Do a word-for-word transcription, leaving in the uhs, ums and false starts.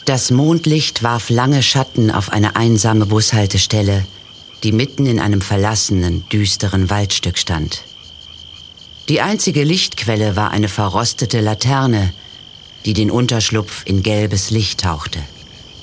Das Mondlicht warf lange Schatten auf eine einsame Bushaltestelle, die mitten in einem verlassenen, düsteren Waldstück stand. Die einzige Lichtquelle war eine verrostete Laterne, die den Unterschlupf in gelbes Licht tauchte.